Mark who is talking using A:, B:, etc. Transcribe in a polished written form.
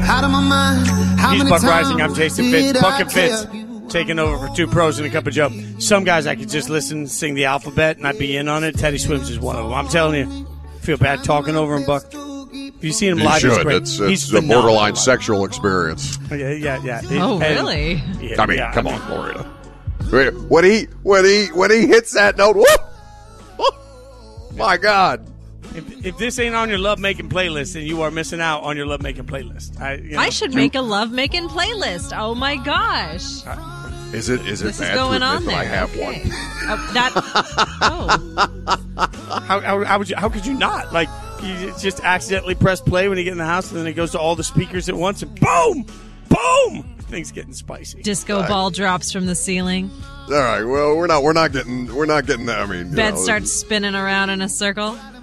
A: Out of my mind.
B: He's Buck Rising. I'm Jason Fitz. Buck and Fitz taking over for Two Pros and a Cup of Joe. Some guys I could just listen, sing the alphabet, and I'd be in on it. Teddy Swims is one of them. I'm telling you, feel bad talking over him, Buck. If you see him live,
C: he's
B: great.
C: It's a borderline sexual experience.
B: Yeah.
D: Oh, really?
B: Yeah,
C: I mean, come on, Florida. When he hits that note, whoop, my God.
B: If this ain't on your love-making playlist, then you are missing out on your love-making playlist.
D: I should make a love-making playlist. Oh, my gosh.
C: Is it
D: this
C: bad
D: is going
C: to
D: on
C: admit
D: there.
C: that I have
D: one?
B: How could you not? Like, you just accidentally press play when you get in the house, and then it goes to all the speakers at once, and boom! Things getting spicy.
D: Disco ball drops from the ceiling.
C: All right. Well, we're not getting that. I mean,
D: Bed starts spinning around in a circle.